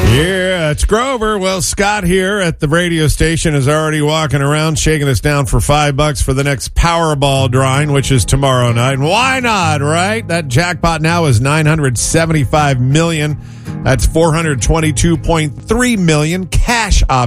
Yeah, it's Grover. Well, Scott here at the radio station is already walking around shaking us down for $5 for the next Powerball drawing, which is tomorrow night. And why not, right? That jackpot now is $975 million. That's $422.3 million cash option.